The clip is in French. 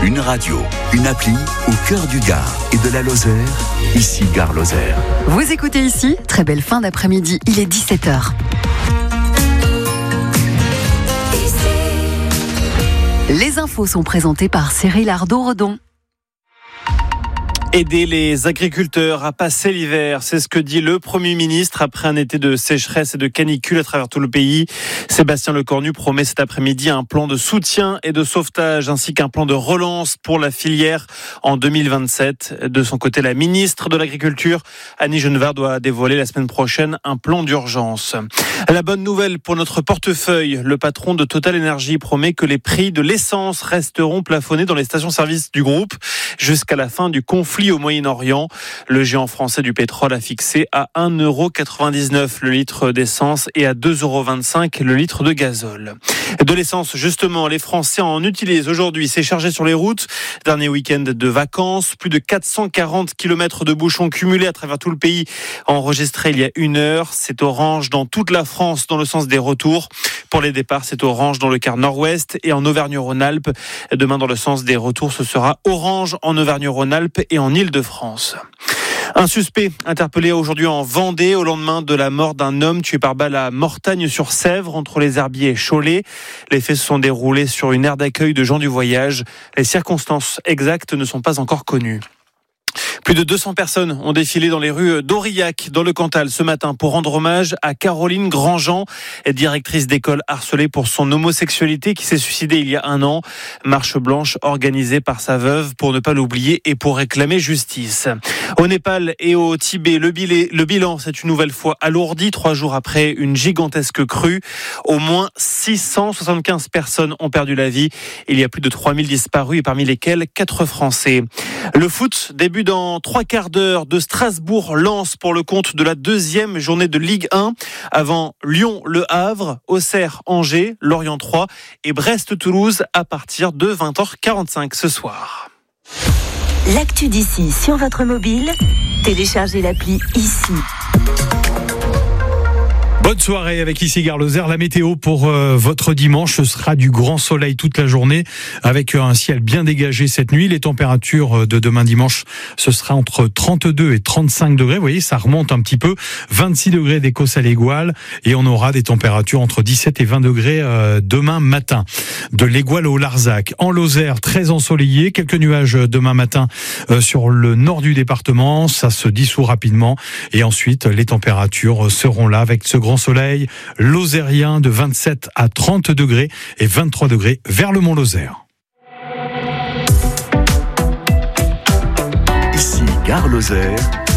Une radio, une appli au cœur du Gard et de la Lozère, ici Gare Lozère. Vous écoutez ici, très belle fin d'après-midi, il est 17h. Les infos sont présentées par Cyril Ardo-Redon. Aider les agriculteurs à passer l'hiver, c'est ce que dit le Premier ministre après un été de sécheresse et de canicule à travers tout le pays. Sébastien Lecornu promet cet après-midi un plan de soutien et de sauvetage ainsi qu'un plan de relance pour la filière en 2027. De son côté, la ministre de l'Agriculture, Annie Genevard, doit dévoiler la semaine prochaine un plan d'urgence. La bonne nouvelle pour notre portefeuille, le patron de Total Energy promet que les prix de l'essence resteront plafonnés dans les stations-service du groupe jusqu'à la fin du conflit au Moyen-Orient. Le géant français du pétrole a fixé à 1,99€ le litre d'essence et à 2,25€ le litre de gazole. De l'essence, justement, les Français en utilisent aujourd'hui. C'est chargé sur les routes. Dernier week-end de vacances. Plus de 440 km de bouchons cumulés à travers tout le pays enregistrés il y a 1 heure. C'est orange dans toute la France dans le sens des retours. Pour les départs, c'est orange dans le quart nord-ouest et en Auvergne-Rhône-Alpes. Demain, dans le sens des retours, ce sera orange en Auvergne-Rhône-Alpes et en Île-de-France. Un suspect interpellé aujourd'hui en Vendée au lendemain de la mort d'un homme tué par balle à Mortagne-sur-Sèvre entre les Herbiers et Cholet. Les faits se sont déroulés sur une aire d'accueil de gens du voyage. Les circonstances exactes ne sont pas encore connues. Plus de 200 personnes ont défilé dans les rues d'Aurillac, dans le Cantal, ce matin pour rendre hommage à Caroline Grandjean, directrice d'école harcelée pour son homosexualité qui s'est suicidée il y a 1 an. Marche blanche organisée par sa veuve pour ne pas l'oublier et pour réclamer justice. Au Népal et au Tibet, le bilan s'est une nouvelle fois alourdi 3 jours après une gigantesque crue. Au moins 675 personnes ont perdu la vie. Il y a plus de 3000 disparus et parmi lesquels 4 Français. Le foot débute dans 3 quarts d'heure de Strasbourg-Lens pour le compte de la 2e journée de Ligue 1. Avant Lyon-Le Havre, Auxerre-Angers, Lorient 3 et Brest-Toulouse à partir de 20h45 ce soir. L'actu d'ici sur votre mobile, téléchargez l'appli ici. Bonne soirée avec ici Gare Lozère. La météo pour votre dimanche, ce sera du grand soleil toute la journée avec un ciel bien dégagé cette nuit. Les températures de demain dimanche, ce sera entre 32 et 35 degrés. Vous voyez, ça remonte un petit peu. 26 degrés d'Écosse à l'Égoile et on aura des températures entre 17 et 20 degrés demain matin. De l'Égoile au Larzac. En Lozère, très ensoleillé. Quelques nuages demain matin sur le nord du département. Ça se dissout rapidement et ensuite les températures seront là avec ce grand soleil lozérien de 27 à 30 degrés et 23 degrés vers le Mont-Lozère. Ici Gare Lozère,